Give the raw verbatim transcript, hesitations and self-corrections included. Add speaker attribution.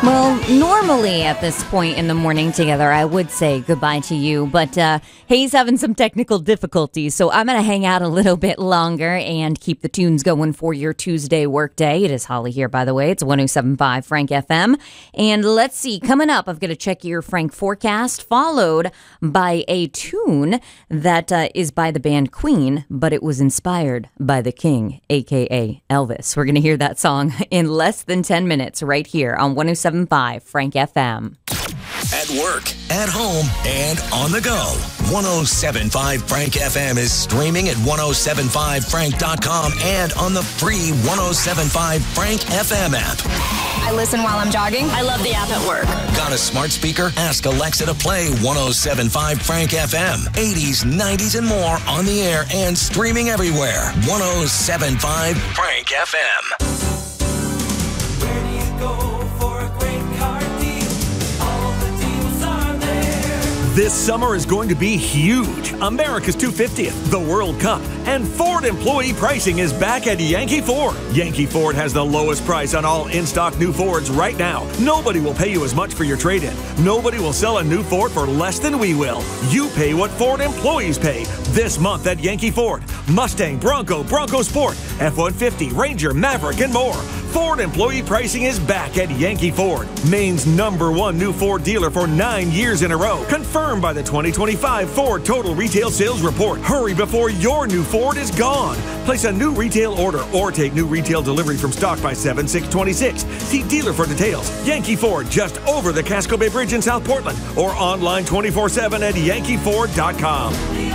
Speaker 1: Well, normally at this point in the morning together, I would say goodbye to you, but uh, Hayes having some technical difficulties, so I'm going to hang out a little bit longer and keep the tunes going for your Tuesday workday. It is Holly here, by the way. It's one oh seven point five Frank F M. And let's see, coming up, I've got to check your Frank forecast, followed by a tune that uh, is by the band Queen, but it was inspired by the King, a k a. Elvis. We're going to hear that song in less than ten minutes right here on one oh seven point five Frank F M.
Speaker 2: At work, at home, and on the go. one oh seven point five Frank F M is streaming at ten seventy-five frank dot com and on the free ten seventy-five Frank F M app.
Speaker 3: I listen while I'm jogging. I love the app at work.
Speaker 2: Got a smart speaker? Ask Alexa to play ten seventy-five Frank F M. eighties, nineties, and more on the air and streaming everywhere. ten seventy-five Frank F M.
Speaker 4: Where do you go for a great car deal? All the deals are there.
Speaker 5: This summer is going to be huge. America's two hundred fiftieth, the World Cup, and Ford employee pricing is back at Yankee Ford. Yankee Ford has the lowest price on all in-stock new Fords right now. Nobody will pay you as much for your trade-in. Nobody will sell a new Ford for less than we will. You pay what Ford employees pay this month at Yankee Ford. Mustang, Bronco, Bronco Sport, F one fifty, Ranger, Maverick, and more. Ford employee pricing is back at Yankee Ford, Maine's number one new Ford dealer for nine years in a row. Confirmed by the twenty twenty-five Ford Total Retail Sales Report. Hurry before your new Ford is gone. Place a new retail order or take new retail delivery from stock by seven six twenty-six. See dealer for details. Yankee Ford, just over the Casco Bay Bridge in South Portland, or online twenty-four seven at yankee ford dot com.